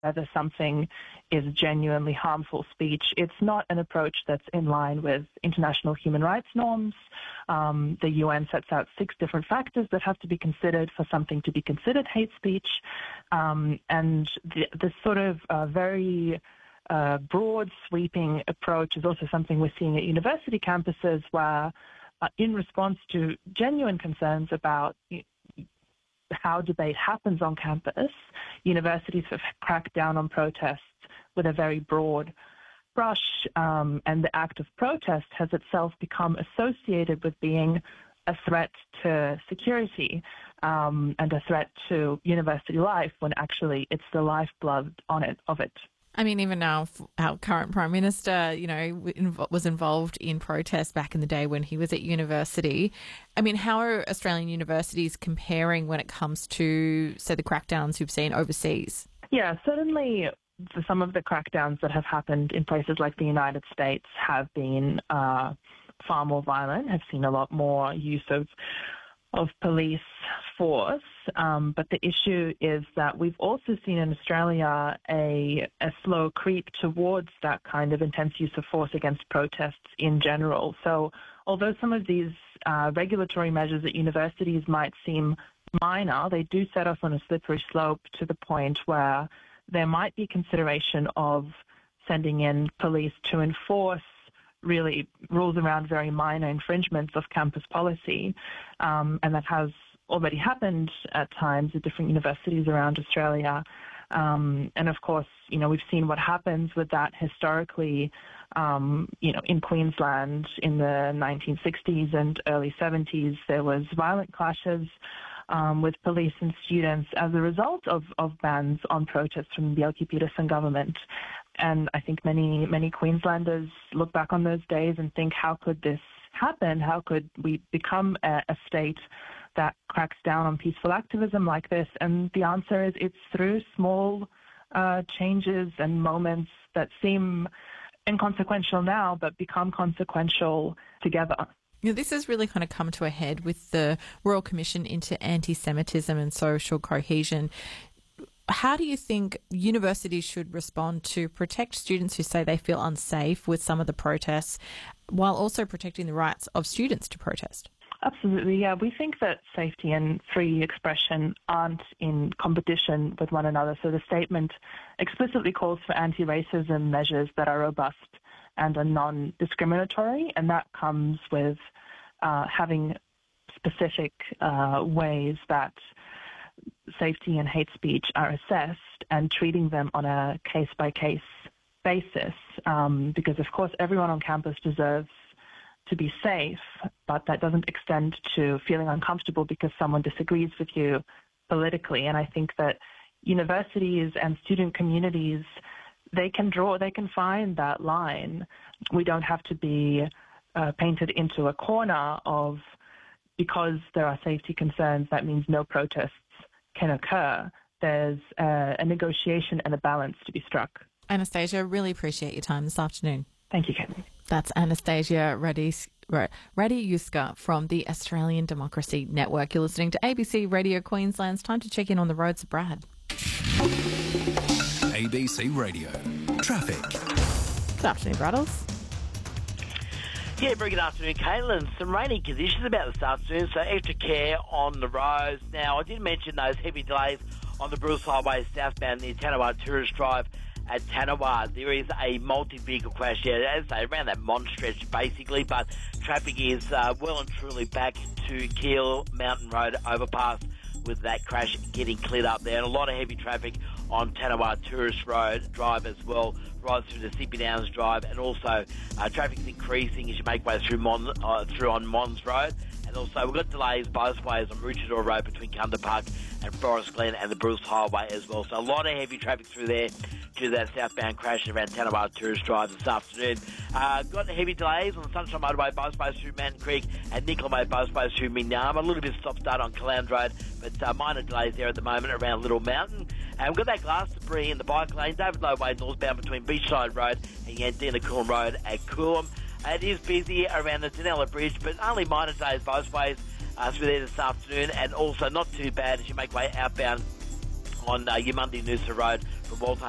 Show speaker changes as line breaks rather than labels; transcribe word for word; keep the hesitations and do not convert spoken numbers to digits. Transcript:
whether something is genuinely harmful speech. It's not an approach that's in line with international human rights norms. Um, the U N sets out six different factors that have to be considered for something to be considered hate speech. Um, and the, this sort of uh, very uh, broad, sweeping approach is also something we're seeing at university campuses where, uh, in response to genuine concerns about how debate happens on campus, universities have cracked down on protests with a very broad brush, um, and the act of protest has itself become associated with being a threat to security um, and a threat to university life, when actually it's the lifeblood on it of it.
I mean, even now, our current Prime Minister, you know, was involved in protests back in the day when he was at university. I mean, how are Australian universities comparing when it comes to, say, the crackdowns you've seen overseas?
Yeah, certainly some of the crackdowns that have happened in places like the United States have been uh, far more violent, have seen a lot more use of of police force, um, but the issue is that we've also seen in Australia a, a slow creep towards that kind of intense use of force against protests in general. So although some of these uh, regulatory measures at universities might seem minor, they do set us on a slippery slope to the point where there might be consideration of sending in police to enforce really rules around very minor infringements of campus policy, um, and that has already happened at times at different universities around Australia. Um, and of course, you know, we've seen what happens with that historically, um, you know, in Queensland in the nineteen sixties and early seventies, there was violent clashes um, with police and students as a result of, of bans on protests from the Bjelke-Petersen government. And I think many, many Queenslanders look back on those days and think, how could this happen? How could we become a, a state that cracks down on peaceful activism like this? And the answer is it's through small uh, changes and moments that seem inconsequential now, but become consequential together.
You know, this has really kind of come to a head with the Royal Commission into Anti-Semitism and Social Cohesion. How do you think universities should respond to protect students who say they feel unsafe with some of the protests, while also protecting the rights of students to protest?
Absolutely, yeah. We think that safety and free expression aren't in competition with one another. So the statement explicitly calls for anti-racism measures that are robust and are non-discriminatory, and that comes with uh, having specific uh, ways that safety and hate speech are assessed and treating them on a case-by-case basis, um, because, of course, everyone on campus deserves to be safe, but that doesn't extend to feeling uncomfortable because someone disagrees with you politically. And I think that universities and student communities, they can draw, they can find that line. We don't have to be uh, painted into a corner of, because there are safety concerns, that means no protests can occur. There's a, a negotiation and a balance to be struck.
Anastasia, really appreciate your time this afternoon.
Thank you, Kate.
That's Anastasia Radiuska from the Australian Democracy Network. You're listening to A B C Radio Queensland. It's time to check in on the roads, Brad.
A B C Radio Traffic.
Good afternoon, Braddles.
Yeah, very good afternoon, Caitlin. Some rainy conditions about this afternoon, so extra care on the roads. Now, I did mention those heavy delays on the Bruce Highway southbound near Tanawar Tourist Drive at Tanawar. There is a multi-vehicle crash here, as they around that Mont stretch basically, but traffic is uh, well and truly back to Keel Mountain Road overpass with that crash getting cleared up there. And a lot of heavy traffic on Tanawar Tourist Road Drive as well, right through the Sippy Downs Drive, and also uh, traffic's increasing as you make way through Mon, uh, through on Mons Road. And also we've got delays both ways on Maroochydore Road between Kunda Park and Forest Glen and the Bruce Highway as well. So a lot of heavy traffic through there due to that southbound crash around Tanawar Tourist Drive this afternoon. Uh, got heavy delays on the Sunshine Motorway both ways through Mountain Creek and Nickel Way both ways through Minyama. A little bit of stop-start on Caland Road, but uh, minor delays there at the moment around Little Mountain. And we've got that glass debris in the bike lane, David Low Way northbound between Beachside Road and Yandina Coolum Road at Coolum. It is busy around the Danella Bridge, but only minor delays both ways uh, through there this afternoon, and also not too bad as you make way outbound on uh, Yamundi Noosa Road from Walter